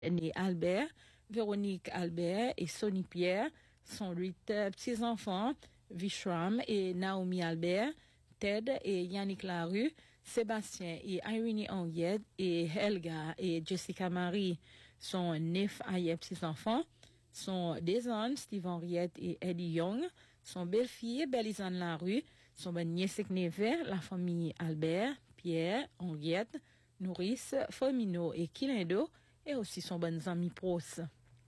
née Albert, Véronique Albert et Sonny Pierre, sont 8 petits-enfants, Vishram et Naomi Albert, Ted et Yannick Larue, Sébastien et Irene Henriette et Helga et Jessica Marie sont 9 petits-enfants, sont Desan, Steve Henriette et Eddie Young, son belle-fille Belisane Larue, son nièce et neveu, la famille Albert, Pierre, Henriette, Nourrice, Firmino et Kilindo, et aussi son bonne amie Pros.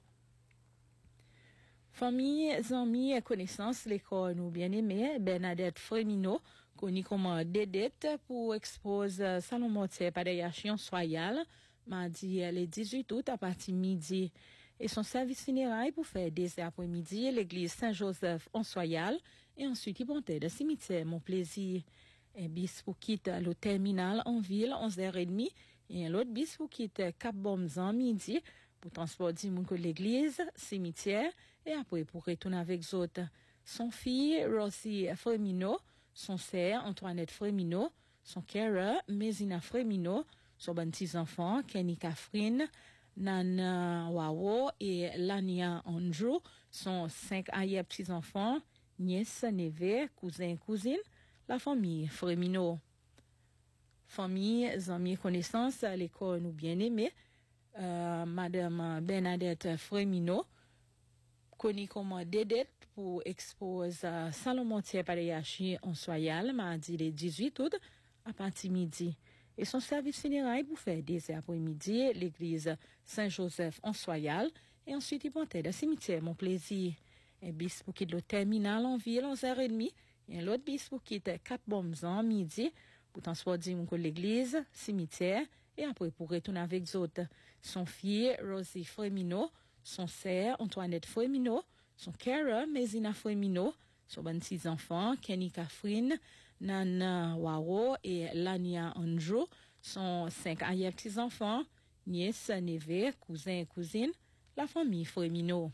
Famille, amis et connaissances, l'école nous bien aimé, Bernadette Firmino, connue comme Dédette pour exposer Salon Mortier Padayachion Soyal, mardi le 18 août à partir midi. Et son service funéraire pour faire des après-midi l'église Saint-Joseph en Soyal et ensuite il montait de cimetière Mon Plaisir. Un bis pour quitter le terminal en ville 11h30 et un autre bis pour quitter Cap Bomzan midi pour transporter mon que l'église, cimetière et après pour retourner avec autres. Son fille Rosie Firmino, son sœur Antoinette Firmino, son Kara Mézina Firmino, son bon petit enfant Kenny Catherine, Nana Wawo et Lania Andrew, son 5 petits enfants, nièces, neveux, cousins, cousines, la famille Firmino. Famille, amis, connaissances, à l'école nous bien aimés, Madame Bernadette Firmino, connue comme Dédette pour exposer Salon Mortier Padayachi en Soyal, mardi le 18 août, à partir midi. Et son service funéraire pour faire des après-midi, l'église Saint-Joseph en Soyal, et ensuite il montait le cimetière Mon Plaisir. Un bis pour quitter le terminal en ville 11h30, et un autre bis pour quitter Cap Bomzan midi, pour transporter mon l'église, cimetière, et après pour retourner avec autres. Son fille, Rosie Firmino, son sœur, Antoinette Firmino, son Kara, Mézina Firmino, son bon six enfants, Kenny Catherine, Nana Waro et Lania Andrew, son 5 petits enfants, nièces, neveux, cousins et cousines, la famille Firmino.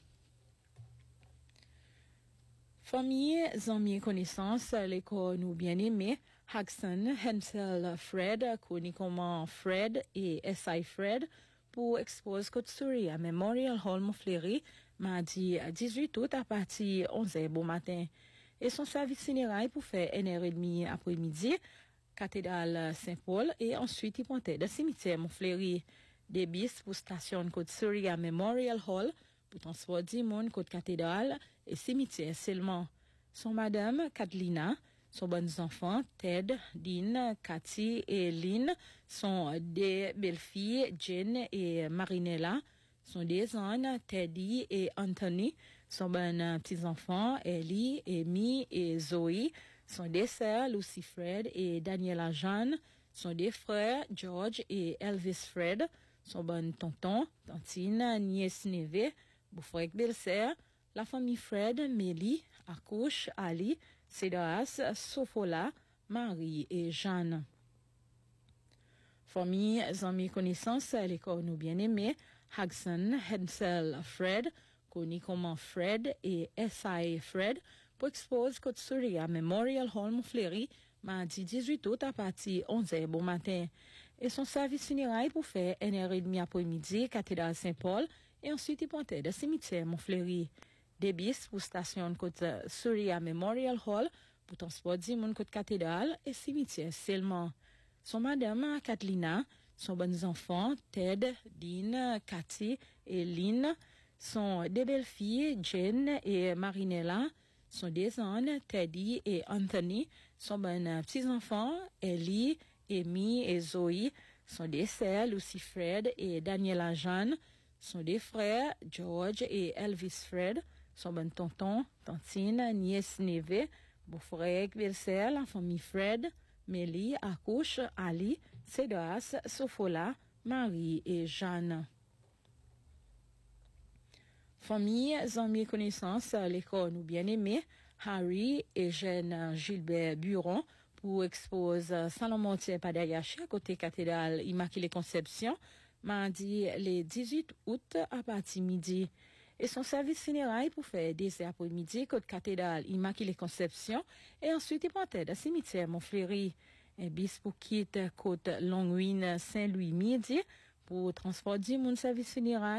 Famille, amis et connaissances, l'école nous bien aimé, Hudson, Hensel, Fred, connu comme Fred et S.I. Fred, pour exposer Kotsuri à Memorial Hall Montfleury, mardi 18 août à partir 11h bon matin. Et son service funéraire pour faire 1h30 après-midi, cathédrale Saint-Paul, et ensuite il montait de cimetière Montfleury. Des bis pour station Kotsuri à Memorial Hall, pour transport du monde côte cathédrale et cimetière seulement. Son madame, Kathleen, son bons enfants, Ted, Dean, Cathy et Lynn, sont des belles-filles, Jane et Marinella, sont des ânes, Teddy et Anthony, sont bons petits-enfants, Ellie, Amy et Zoe, sont des sœurs, Lucy Fred et Daniela Jeanne, sont des frères, George et Elvis Fred, sont bons tontons, tantines, nièces, neveux, beau-frère, belle-sœur, la famille Fred, Mélie, Akouche, Ali, Cédras, Sofola, Marie et Jeanne. Famille, amis, connaissances, l'école nous bien aimé, Hudson, Hensel, Fred, connu comme Fred et S.I. Fred, pour exposer Kotsuri à Memorial Hall Montfleury, mardi 18 août à partir 11h bon matin. Et son service funéraire pour faire 1h30 après-midi, cathédrale Saint-Paul, et ensuite il montait de cimetière Montfleury. Des bis pour station Kotsuri à Memorial Hall, pour transporter mon côté cathédrale et cimetière seulement. Son madame, Kathleen, son bons enfants, Ted, Dean, Cathy et Lynn, sont des belles-filles, Jane et Marinella, sont des ânes, Teddy et Anthony, sont bons petits-enfants, Ellie, Amy et Zoe, sont des sœurs, Lucy Fred et Daniela Jeanne, sont des frères, George et Elvis Fred, sont bons tontons, tantines, nièces, neveux, beau-frère, belle-sœur, la famille Fred, Mélie, Akouche, Ali, Cédras, Sofola, Marie et Jeanne. Famille, amis et connaissances, l'école nous bien aimé, Harry et Jeanne Gilbert Buron, pour exposer Salon Mortier Padayachi à côté cathédrale Immaculée Conception, mardi le 18 août à partir midi. Et son service funéraire pour faire des après-midi côte cathédrale Immaculée Conception et ensuite il montait de cimetière Montfleury. Un bis pour quitter côte Longwin Saint-Louis midi pour transport du monde service funéraire